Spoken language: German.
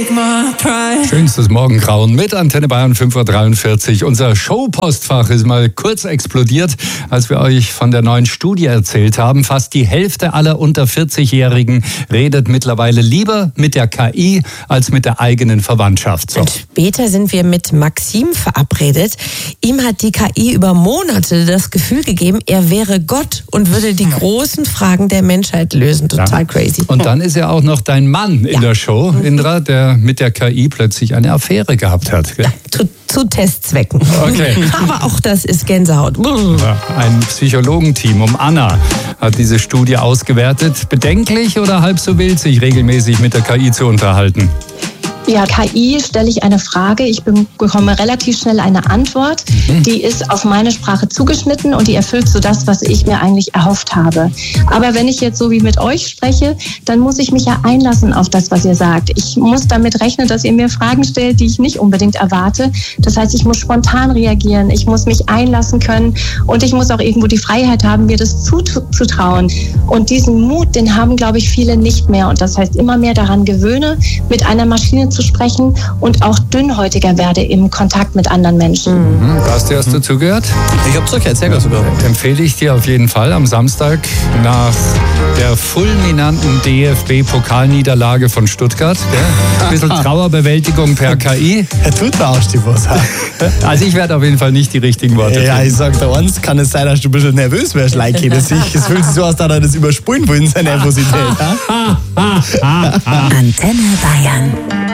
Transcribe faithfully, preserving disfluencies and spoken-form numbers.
Schönstes Morgengrauen mit Antenne Bayern fünf Uhr dreiundvierzig. Unser Showpostfach ist mal kurz explodiert, als wir euch von der neuen Studie erzählt haben. Fast die Hälfte aller unter vierzig-Jährigen redet mittlerweile lieber mit der K I als mit der eigenen Verwandtschaft. So. Und später sind wir mit Maxim verabredet. Ihm hat die K I über Monate das Gefühl gegeben, er wäre Gott und würde die großen Fragen der Menschheit lösen. Total ja. crazy. Und dann ist ja auch noch dein Mann in ja. der Show, Indra, der mit der K I plötzlich eine Affäre gehabt hat. Gell? Ja, zu, zu Testzwecken. Okay. Aber auch das ist Gänsehaut. Ja, ein Psychologenteam um Anna hat diese Studie ausgewertet. Bedenklich oder halb so wild, sich regelmäßig mit der K I zu unterhalten? Ja, K I stelle ich eine Frage, ich bekomme relativ schnell eine Antwort, mhm. die ist auf meine Sprache zugeschnitten und die erfüllt so das, was ich mir eigentlich erhofft habe. Aber wenn ich jetzt so wie mit euch spreche, dann muss ich mich ja einlassen auf das, was ihr sagt. Ich muss damit rechnen, dass ihr mir Fragen stellt, die ich nicht unbedingt erwarte. Das heißt, ich muss spontan reagieren, ich muss mich einlassen können und ich muss auch irgendwo die Freiheit haben, mir das zuzutrauen. Und diesen Mut, den haben, glaube ich, viele nicht mehr. Und das heißt, immer mehr daran gewöhne, mit einer Maschine zu zu sprechen und auch dünnhäutiger werde im Kontakt mit anderen Menschen. Mhm. Basti, hast du zugehört? Ich habe zugehört, sehr gut sogar. Empfehle ich dir auf jeden Fall am Samstag nach der fulminanten D F B-Pokalniederlage von Stuttgart. Gell? Ein bisschen Trauerbewältigung per K I. Er tut da auch die was. Also ich werde auf jeden Fall nicht die richtigen Worte Ja, finden. ich sag da eins, kann es sein, dass du ein bisschen nervös wärst, like es fühlt sich so aus, dass er das überspulen will in seiner Nervosität. Antenne Bayern.